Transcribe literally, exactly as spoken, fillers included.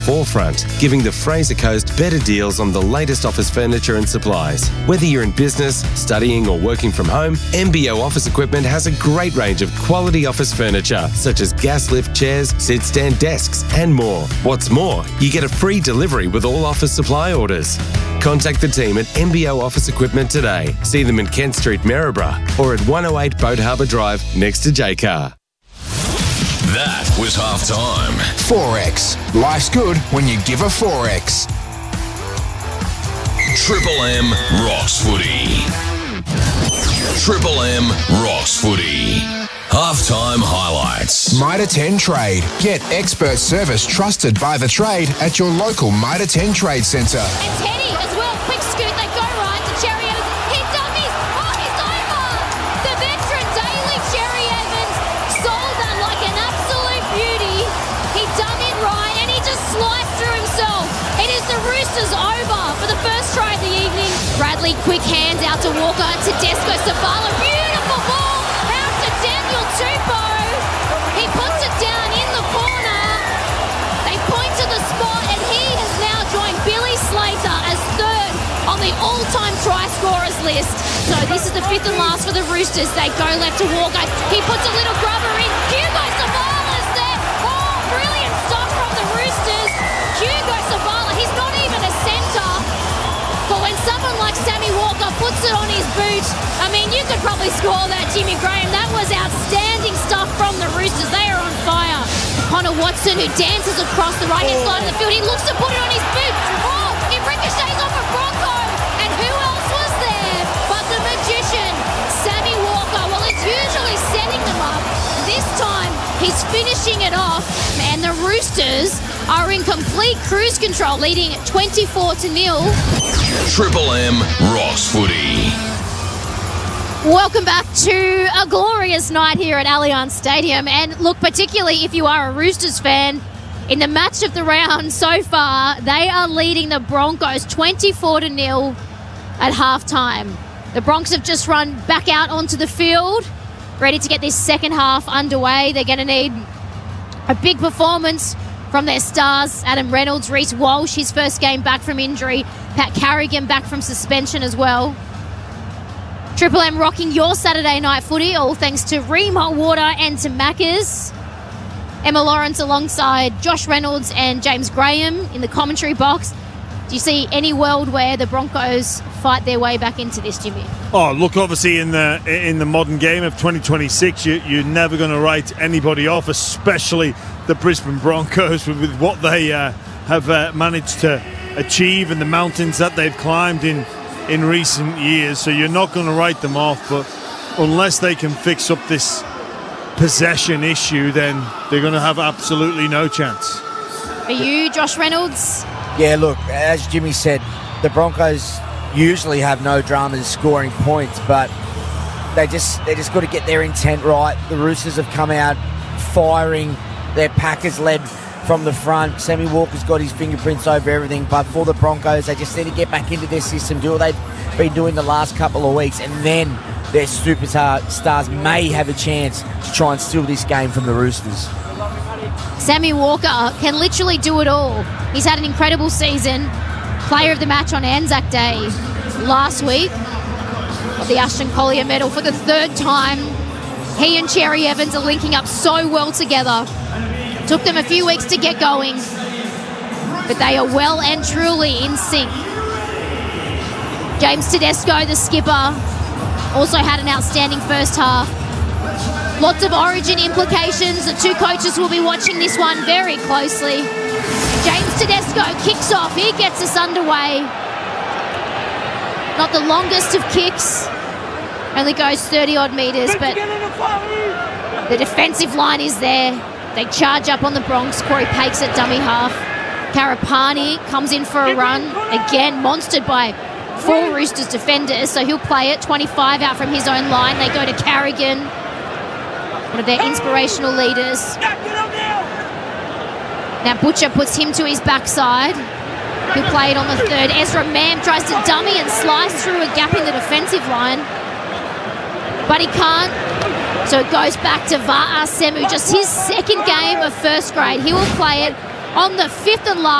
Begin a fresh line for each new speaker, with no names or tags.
Forefront, giving the Fraser Coast better deals on the latest office furniture and supplies. Whether you're in business, studying or working from home, M B O Office Equipment has a great range of quality office furniture such as gas lift chairs, sit-stand desks and more. What's more, you get a free delivery with all office supply orders. Contact the team at M B O Office Equipment today. See them in Kent Street, Maryborough or at one oh eight Boat Harbour Drive next to J Car.
That was halftime.
Forex. Life's good when you give a Forex.
Triple M rocks footy. Triple M rocks footy. Halftime highlights.
Mitre ten Trade. Get expert service trusted by the trade at your local Mitre ten Trade Centre.
And Teddy as well. Quick scoot. They go right to Cherry Evans. He dummies. Oh, he's over. The veteran Daly Cherry Evans sold that like an absolute beauty. He done it right and he just sliced through himself. It is the Roosters over for the first try of the evening. Bradley, quick hands out to Walker. Tedesco Savala. Beautiful ball. Out to Daniel Tupou. He puts it down in the corner. They point to the spot and he has now joined Billy Slater as third on the all-time try scorers list. So this is the fifth and last for the Roosters. They go left to Walker. He puts a little grubber in. Hugo Savala's there. Oh, brilliant stuff from the Roosters. Hugo Savala, he's not even a centre. But when someone like Sammy Walker puts it on his boot, I mean, you could probably score that, Jimmy Graham. That was outstanding stuff from the Roosters. They are on fire. Connor Watson, who dances across the right-hand side of the field. He looks to put it on his boot. Oh, it ricochets off a Bronco. And who else was there but the magician, Sammy Walker? Well, it's usually setting them up. This time, he's finishing it off. And the Roosters are in complete cruise control, leading twenty-four to nil.
Triple M rocks footy.
Welcome back to a glorious night here at Allianz Stadium. And look, particularly if you are a Roosters fan, in the match of the round so far, they are leading the Broncos twenty-four to nil at halftime. The Broncos have just run back out onto the field, ready to get this second half underway. They're going to need a big performance from their stars. Adam Reynolds, Reece Walsh, his first game back from injury. Pat Carrigan back from suspension as well. Triple M rocking your Saturday night footy, all thanks to Ream Hot Water and to Macca's. Emma Lawrence alongside Josh Reynolds and James Graham in the commentary box. Do you see any world where the Broncos fight their way back into this, Jimmy?
Oh, look, obviously in the in the modern game of twenty twenty-six, you, you're never going to write anybody off, especially the Brisbane Broncos with, with what they uh, have uh, managed to achieve and the mountains that they've climbed in, in recent years. So you're not going to write them off, but unless they can fix up this possession issue, then they're going to have absolutely no chance.
For you, Josh Reynolds?
Yeah, look, as Jimmy said, the Broncos usually have no dramas scoring points, but they just they just got to get their intent right. The Roosters have come out firing. Their pack is led from the front. Sammy Walker's got his fingerprints over everything, but for the Broncos, they just need to get back into their system, do what they've been doing the last couple of weeks, and then their superstar stars may have a chance to try and steal this game from the Roosters.
Sammy Walker can literally do it all. He's had an incredible season. Player of the match on Anzac Day last week. Got the Ashton Collier medal for the third time. He and Cherry Evans are linking up so well together. Took them a few weeks to get going, but they are well and truly in sync. James Tedesco, the skipper, also had an outstanding first half. Lots of origin implications. The two coaches will be watching this one very closely. James Tedesco kicks off. He gets us underway. Not the longest of kicks. Only goes thirty-odd metres, but the defensive line is there. They charge up on the Bronx. Corey Pakes at dummy half. Karapani comes in for a run. Again, monstered by four Roosters defenders, so he'll play it. twenty-five out from his own line. They go to Carrigan, one of their inspirational leaders. Now Butcher puts him to his backside. He'll play it on the third. Ezra Mam tries to dummy and slice through a gap in the defensive line, but he can't. So it goes back to Va'a Semu, just his second game of first grade. He will play it on the fifth and last